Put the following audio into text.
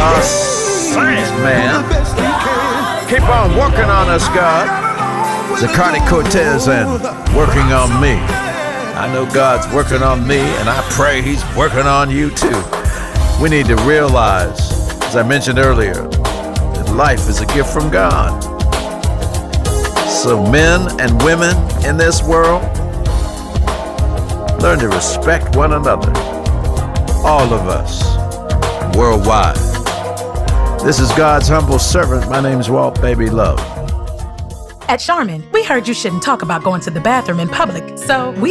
Science, man. Keep on working on us, God. Zacardi Cortez and working on me. I know God's working on me, and I pray He's working on you too. We need to realize, as I mentioned earlier, that life is a gift from God. So men and women in this world, learn to respect one another. All of us, worldwide. This is God's humble servant. My name's Walt Baby Love. At Charmin, we heard you shouldn't talk about going to the bathroom in public, so we